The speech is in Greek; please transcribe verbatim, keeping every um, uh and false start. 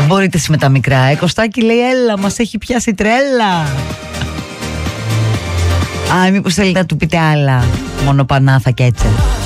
Μπορείτε εσύ με τα μικρά. Ε, Κωστάκη λέει έλα, μας έχει πιάσει τρέλα. Α, μήπως θέλετε να του πείτε άλλα. Μόνο Πανάθα και έτσι.